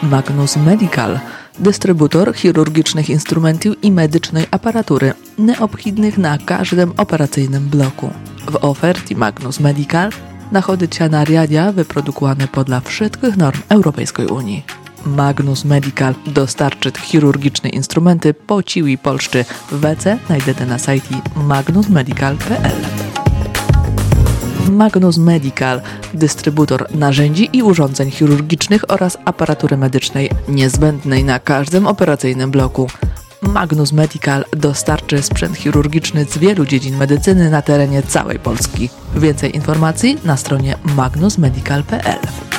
Magnus Medical, dystrybutor chirurgicznych instrumentów i medycznej aparatury neobchidnych na każdym operacyjnym bloku. W ofercie Magnus Medical nachodzą narяdia wyprodukowane podle wszystkich norm Europejskiej Unii. Magnus Medical dostarczy chirurgiczne instrumenty po całej Polsce. Więcej znajdziecie na sajcie magnusmedical.pl. Magnus Medical, dystrybutor narzędzi i urządzeń chirurgicznych oraz aparatury medycznej niezbędnej na każdym operacyjnym bloku. Magnus Medical dostarczy sprzęt chirurgiczny z wielu dziedzin medycyny na terenie całej Polski. Więcej informacji na stronie magnusmedical.pl.